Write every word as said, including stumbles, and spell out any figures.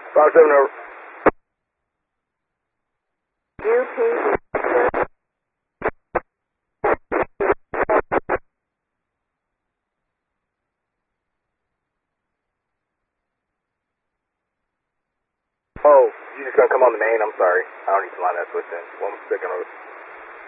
five seven over. U P. Oh, you just gonna come on the main? I'm sorry. I don't need to line that switch in. One second over.